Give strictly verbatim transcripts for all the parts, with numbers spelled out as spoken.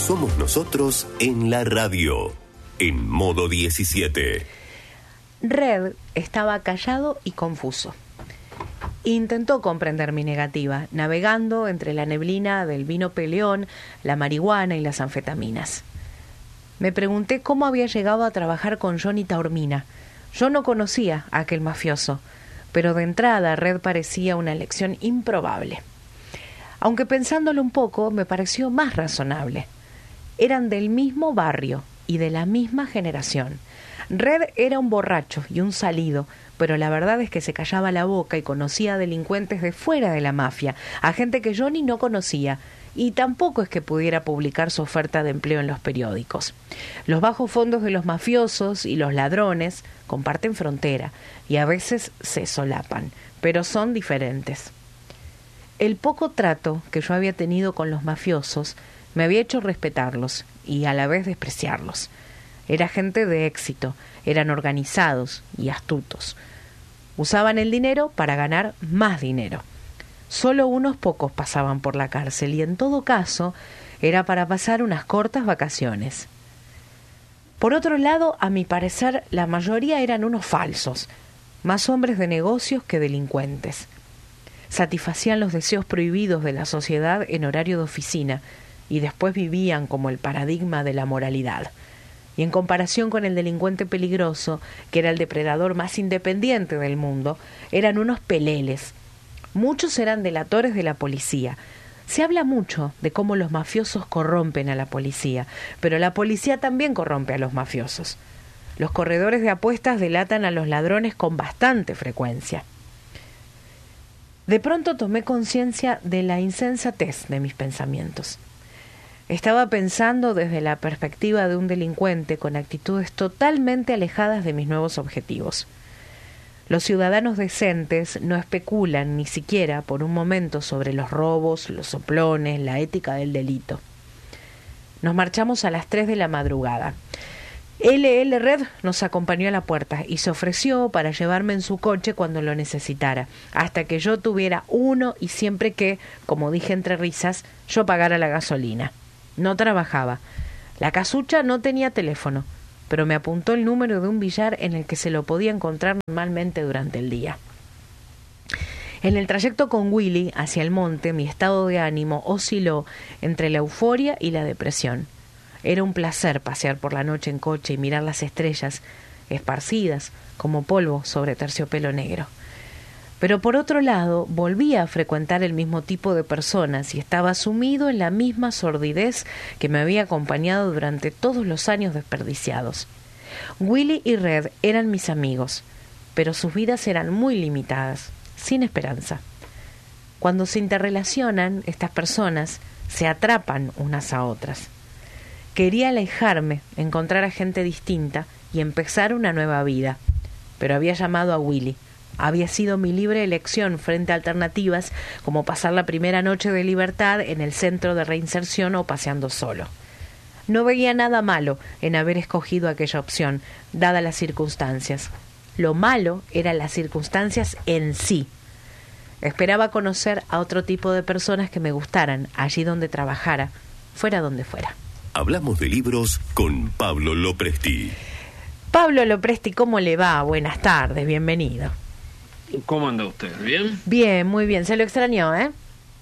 somos nosotros en la radio, en modo diecisiete. Red estaba callado y confuso. Intentó comprender mi negativa, navegando entre la neblina del vino peleón, la marihuana y las anfetaminas. Me pregunté cómo había llegado a trabajar con Johnny Taormina. Yo no conocía a aquel mafioso, pero de entrada Red parecía una elección improbable. Aunque pensándolo un poco, me pareció más razonable. Eran del mismo barrio y de la misma generación. Red era un borracho y un salido, pero la verdad es que se callaba la boca y conocía a delincuentes de fuera de la mafia, a gente que Johnny no conocía, y tampoco es que pudiera publicar su oferta de empleo en los periódicos. Los bajos fondos de los mafiosos y los ladrones comparten frontera y a veces se solapan, pero son diferentes. El poco trato que yo había tenido con los mafiosos me había hecho respetarlos y a la vez despreciarlos. Era gente de éxito, eran organizados y astutos. Usaban el dinero para ganar más dinero. Solo unos pocos pasaban por la cárcel y en todo caso era para pasar unas cortas vacaciones. Por otro lado, a mi parecer, la mayoría eran unos falsos, más hombres de negocios que delincuentes. Satisfacían los deseos prohibidos de la sociedad en horario de oficina y después vivían como el paradigma de la moralidad. Y en comparación con el delincuente peligroso, que era el depredador más independiente del mundo, eran unos peleles. Muchos eran delatores de la policía. Se habla mucho de cómo los mafiosos corrompen a la policía, pero la policía también corrompe a los mafiosos. Los corredores de apuestas delatan a los ladrones con bastante frecuencia. De pronto tomé conciencia de la insensatez de mis pensamientos. Estaba pensando desde la perspectiva de un delincuente con actitudes totalmente alejadas de mis nuevos objetivos. Los ciudadanos decentes no especulan ni siquiera por un momento sobre los robos, los soplones, la ética del delito. Nos marchamos a las tres de la madrugada. L L Red nos acompañó a la puerta y se ofreció para llevarme en su coche cuando lo necesitara, hasta que yo tuviera uno y siempre que, como dije entre risas, yo pagara la gasolina. No trabajaba. La casucha no tenía teléfono, pero me apuntó el número de un billar en el que se lo podía encontrar normalmente durante el día. En el trayecto con Willy hacia el monte, mi estado de ánimo osciló entre la euforia y la depresión. Era un placer pasear por la noche en coche y mirar las estrellas, esparcidas como polvo sobre terciopelo negro. Pero por otro lado, volvía a frecuentar el mismo tipo de personas y estaba sumido en la misma sordidez que me había acompañado durante todos los años desperdiciados. Willy y Red eran mis amigos, pero sus vidas eran muy limitadas, sin esperanza. Cuando se interrelacionan, estas personas se atrapan unas a otras. Quería alejarme, encontrar a gente distinta y empezar una nueva vida, pero había llamado a Willy. Había sido mi libre elección frente a alternativas como pasar la primera noche de libertad en el centro de reinserción o paseando solo. No veía nada malo en haber escogido aquella opción, dadas las circunstancias. Lo malo eran las circunstancias en sí. Esperaba conocer a otro tipo de personas que me gustaran, allí donde trabajara, fuera donde fuera. Hablamos de libros con Pablo Lopresti. Pablo Lopresti, ¿cómo le va? Buenas tardes, bienvenido. ¿Cómo anda usted? ¿Bien? Bien, muy bien. Se lo extrañó, ¿eh?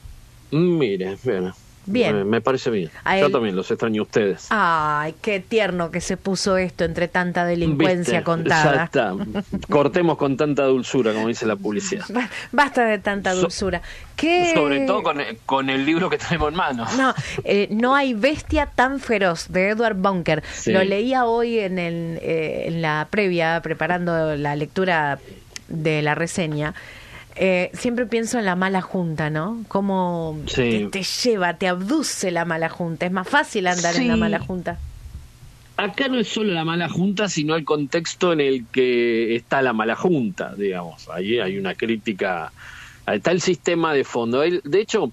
Mire, bien. Bien. Me, me parece bien. A Yo él... también los extraño a ustedes. Ay, qué tierno que se puso esto entre tanta delincuencia ¿Viste? contada. Exacto. Cortemos con tanta dulzura, como dice la publicidad. Basta de tanta dulzura. So, ¿Qué... Sobre todo con el, con el libro que tenemos en mano. No, eh, no hay bestia tan feroz, de Edward Bunker. Sí. Lo leía hoy en, el, eh, en la previa, preparando la lectura de la reseña. Eh, siempre pienso en la mala junta, ¿no? Cómo sí. te, te lleva, te abduce la mala junta. Es más fácil andar sí. en la mala junta. Acá no es solo la mala junta, sino el contexto en el que está la mala junta, digamos. Ahí hay una crítica, está el sistema de fondo. De hecho,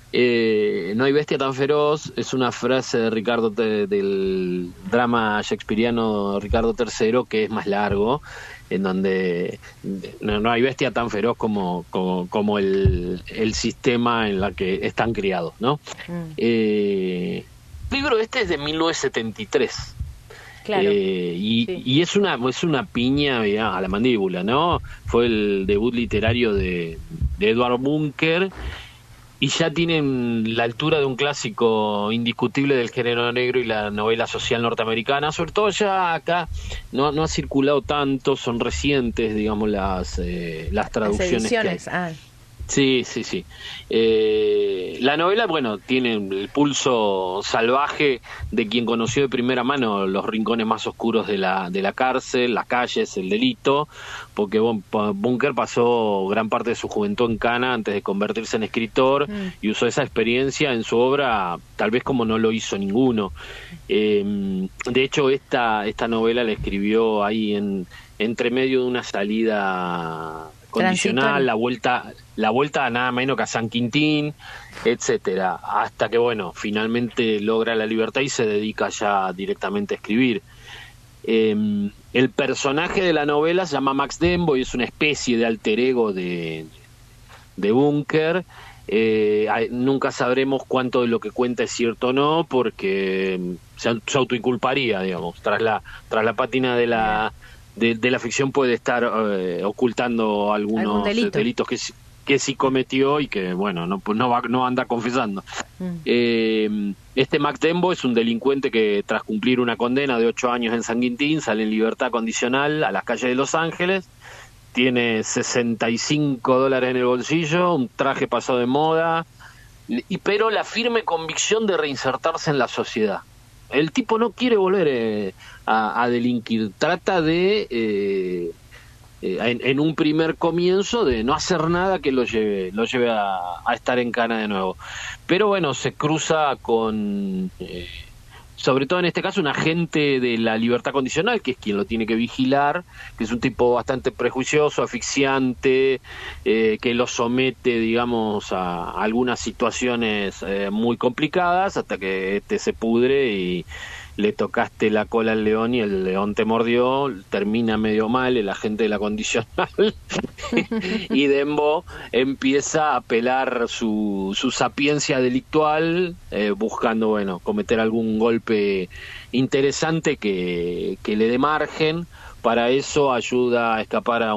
eh, no hay bestia tan feroz, es una frase de Ricardo te, del drama shakespeariano Ricardo tercero, que es más largo, en donde no, no hay bestia tan feroz como, como, como el, el sistema en la que están criados, ¿no? Mm. Eh, libro este es de mil novecientos setenta y tres. Claro. Eh, y, Sí. y es una es una piña ya, a la mandíbula, ¿no? Fue el debut literario de, de Edward Bunker y ya tienen la altura de un clásico indiscutible del género negro y la novela social norteamericana. Sobre todo ya acá no, no ha circulado tanto, son recientes, digamos, las eh, las traducciones. Las ediciones, que hay. ah. Sí, sí, sí. Eh, la novela, bueno, tiene el pulso salvaje de quien conoció de primera mano los rincones más oscuros de la de la cárcel, las calles, el delito, porque bon, Bunker pasó gran parte de su juventud en Cana antes de convertirse en escritor Mm. y usó esa experiencia en su obra, tal vez como no lo hizo ninguno. Eh, de hecho, esta esta novela la escribió ahí en entre medio de una salida condicional, Transitorio. la vuelta la vuelta a nada menos que a San Quintín, etcétera, hasta que bueno, finalmente logra la libertad y se dedica ya directamente a escribir. Eh, el personaje de la novela se llama Max Dembo y es una especie de alter ego de, de Bunker. Eh, hay- nunca sabremos cuánto de lo que cuenta es cierto o no, porque se, se autoinculparía, digamos, tras la tras la pátina de la de, de la ficción puede estar eh, ocultando algunos Algún delito. delitos que sí- que sí cometió y que bueno no pues no va no anda confesando. Mm. Eh, este Max Dembo es un delincuente que tras cumplir una condena de ocho años en San Quintín sale en libertad condicional a las calles de Los Ángeles. Tiene sesenta y cinco dólares en el bolsillo, un traje pasado de moda, y pero la firme convicción de reinsertarse en la sociedad. El tipo no quiere volver eh, a, a delinquir, trata de, eh, eh, en, en un primer comienzo, de no hacer nada que lo lleve, lo lleve a, a estar en Cana de nuevo. Pero bueno, se cruza con... Eh, sobre todo en este caso un agente de la libertad condicional, que es quien lo tiene que vigilar, que es un tipo bastante prejuicioso, asfixiante, eh, que lo somete, digamos, a algunas situaciones eh, muy complicadas, hasta que este se pudre y le tocaste la cola al león y el león te mordió, termina medio mal el agente de la condicional y Dembo empieza a apelar su, su sapiencia delictual, eh, buscando, bueno, cometer algún golpe interesante que, que le dé margen. Para eso ayuda a escapar a